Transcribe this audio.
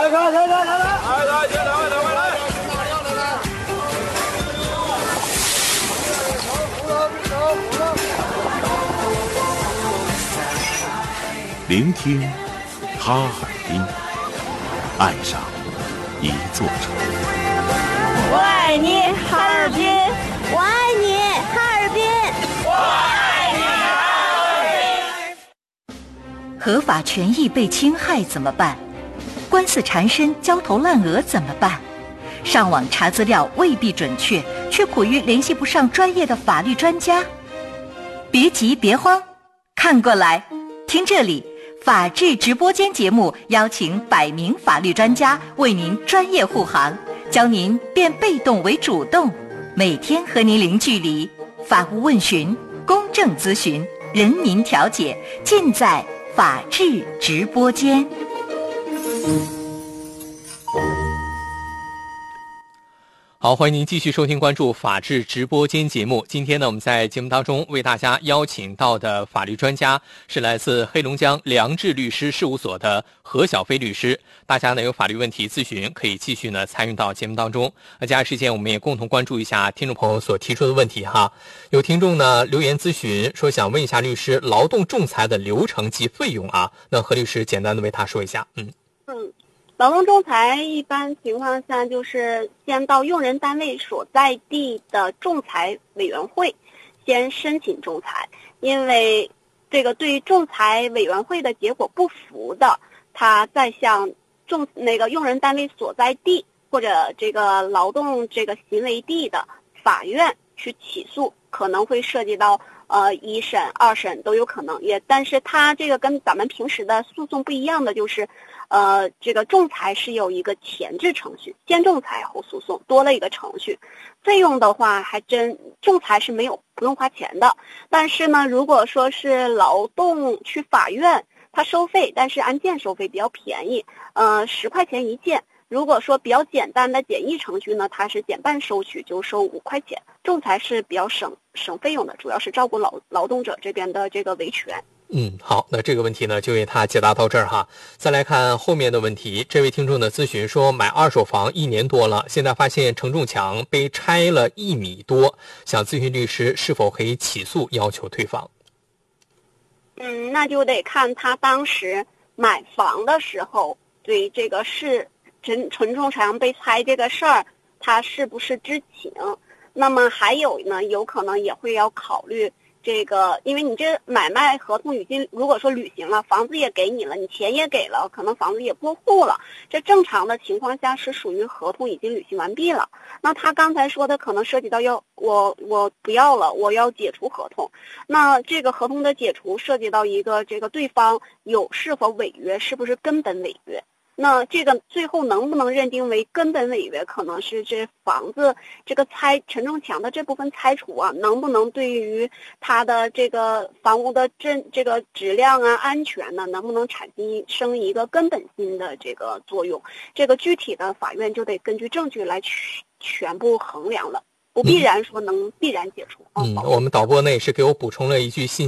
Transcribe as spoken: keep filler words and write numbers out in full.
来来来来来，来来来来来来来。 聆听哈尔滨，爱上一座城。 我爱你，哈尔滨！ 我爱你，哈尔滨！ 我爱你，哈尔滨！合法权益被侵害怎么办？官司缠身，焦头烂额怎么办？上网查资料未必准确，却苦于联系不上专业的法律专家。别急，别慌，看过来，听这里。法治直播间节目邀请百名法律专家为您专业护航，教您变被动为主动，每天和您零距离，法务问询、公正咨询、人民调解，尽在法治直播间。 好，欢迎您继续收听关注法治直播间节目。今天呢，我们在节目当中为大家邀请到的法律专家是来自黑龙江良智律师事务所的何小飞律师。大家呢有法律问题咨询，可以继续呢参与到节目当中。那接下来时间，我们也共同关注一下听众朋友所提出的问题哈。有听众呢留言咨询说，想问一下律师，劳动仲裁的流程及费用啊？那何律师简单的为他说一下。嗯嗯。劳动仲裁一般情况下就是先到用人单位所在地的仲裁委员会先申请仲裁，因为这个对仲裁委员会的结果不服的，他再向仲那个用人单位所在地或者这个劳动这个行为地的法院去起诉，可能会涉及到呃一审、二审都有可能。也但是他这个跟咱们平时的诉讼不一样的就是。呃，这个仲裁是有一个前置程序，先仲裁后诉讼，多了一个程序。费用的话，还真仲裁是没有不用花钱的。但是呢，如果说是劳动去法院，它收费，但是按件收费比较便宜，呃，十块钱一件。如果说比较简单的简易程序呢，它是减半收取，就收五块钱。仲裁是比较省省费用的，主要是照顾劳劳动者这边的这个维权。 嗯，好，那这个问题呢就为他解答到这儿哈。再来看后面的问题，这位听众的咨询说，买二手房一年多了，现在发现承重墙被拆了一米多，想咨询律师是否可以起诉要求退房。 嗯，那就得看他当时买房的时候对这个是承承重墙被拆这个事儿，他是不是知情。那么还有呢，有可能也会要考虑这个，因为你这买卖合同已经如果说履行了，房子也给你了，你钱也给了，可能房子也过户了，这正常的情况下是属于合同已经履行完毕了。那他刚才说的可能涉及到要我我不要了，我要解除合同。那这个合同的解除涉及到一个这个对方有是否违约，是不是根本违约。那这个最后能不能认定为根本违约，可能是这房子这个拆承重墙的这部分拆除啊，能不能对于它的这个房屋的质这个质量啊、安全呢，能不能产生一个根本性的这个作用？这个具体的法院就得根据证据来全部衡量了，不必然说能必然解除。 嗯，我们导播呢也是给我补充了一句信息。